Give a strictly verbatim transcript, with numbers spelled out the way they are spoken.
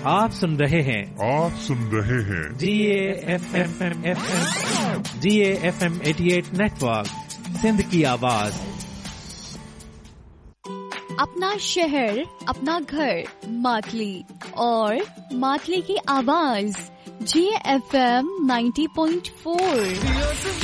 आप सुन रहे हैं आप सुन रहे हैं जी A F M F M G A F M अठासी नेटवर्क, सिंध की आवाज। अपना शहर, अपना घर, मातली और मातली की आवाज जी ए एफ एम नब्बे पॉइंट चार।